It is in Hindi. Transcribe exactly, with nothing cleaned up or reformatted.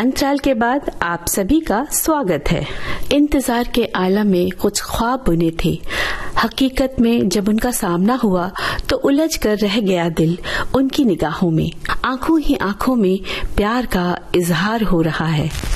अंतराल के बाद आप सभी का स्वागत है। इंतजार के आलम में कुछ ख्वाब बुने थे, हकीकत में जब उनका सामना हुआ तो उलझ कर रह गया दिल उनकी निगाहों में। आंखों ही आंखों में प्यार का इजहार हो रहा है।